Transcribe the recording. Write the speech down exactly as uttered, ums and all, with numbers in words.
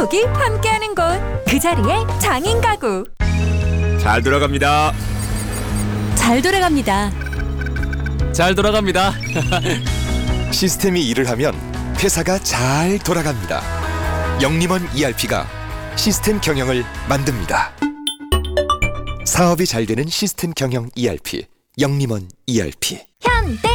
여기 함께하는 곳, 그 자리에 장인 가구. 잘 돌아갑니다. 잘 돌아갑니다. 잘 돌아갑니다. 시스템이 일을 하면 회사가 잘 돌아갑니다. 영림원 이알피가 시스템 경영을 만듭니다. 사업이 잘 되는 시스템 경영 이알피, 영림원 이알피. 현대